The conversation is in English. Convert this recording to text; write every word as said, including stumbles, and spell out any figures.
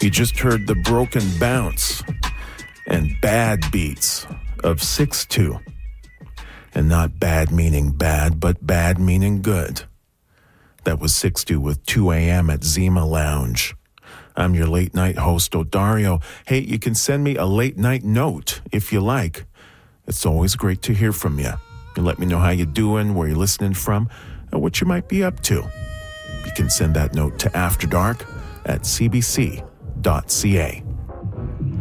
You just heard the broken bounce and bad beats of six two. And not bad meaning bad, but bad meaning good. That was six two with two a.m. at Zima Lounge. I'm your late night host, Odario. Hey, you can send me a late night note if you like. It's always great to hear from you. You let me know how you're doing, where you're listening from, and what you might be up to. You can send that note to After Dark at c b c dot c a.